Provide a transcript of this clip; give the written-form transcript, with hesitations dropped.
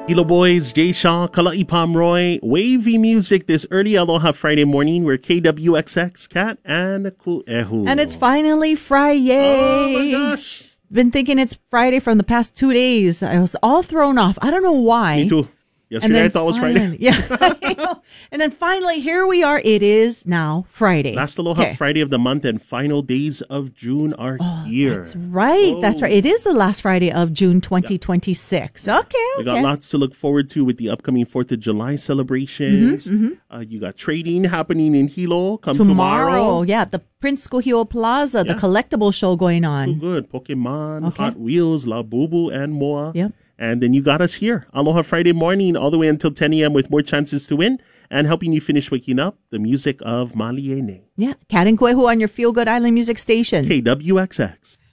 Hilo Boys, Jay Shaw, Kala'i Pomeroy, wavy music this early Aloha Friday morning. We're KWXX, Kat, and Ku'ehu. And it's finally Friday. Oh my gosh. Been thinking it's Friday from the past 2 days. I was all thrown off. I don't know why. Me too. Yesterday I thought it was Friday. Yeah. I know. And then finally, here we are. It is now Friday. Last Aloha Friday of the month and final days of June are here. That's right. Whoa. That's right. It is the last Friday of June 2026. Okay. We got lots to look forward to with the upcoming 4th of July celebrations. You got trading happening in Hilo tomorrow. Yeah, the Prince Kuhio Plaza, the collectible show going on. So good. Pokemon, Hot Wheels, La Bubu, and more. Yep. And then you got us here, Aloha Friday morning, all the way until 10 a.m. with more chances to win and helping you finish waking up, the music of Maliene. Yeah, Kat and Kuehu on your Feel Good Island Music Station. KWXX.